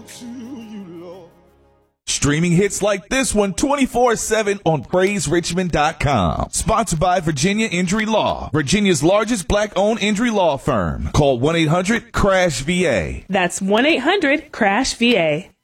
Streaming hits like this one 24/7 on PraiseRichmond.com. Sponsored by Virginia Injury Law, Virginia's largest black-owned injury law firm. Call 1-800-CRASH-VA. That's 1-800-CRASH-VA.